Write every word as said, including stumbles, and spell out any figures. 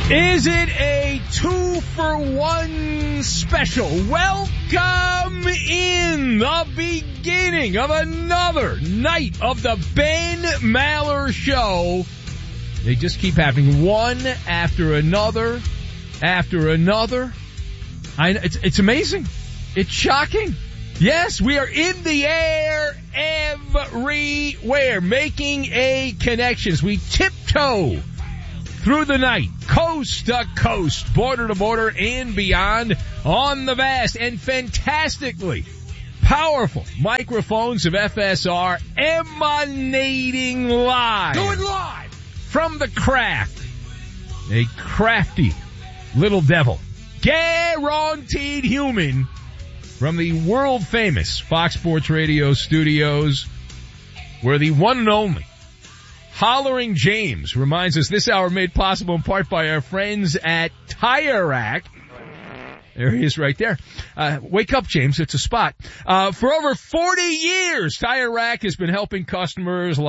Is it a two-for-one special? Welcome in the beginning of another night of the Ben Maller Show. They just keep happening one after another, after another. I, it's, it's amazing. It's shocking. Yes, we are in the air everywhere, making a connection as we tiptoe through the night, coast to coast, border to border, and beyond on the vast and fantastically powerful microphones of F S R, emanating live. Do it live! From the craft. A crafty little devil. Guaranteed human. From the world famous Fox Sports Radio studios, where the one and only Hollering James reminds us this hour made possible in part by our friends at Tire Rack. There he is right there. Uh, wake up, James. It's a spot. Uh, for over forty years, Tire Rack has been helping customers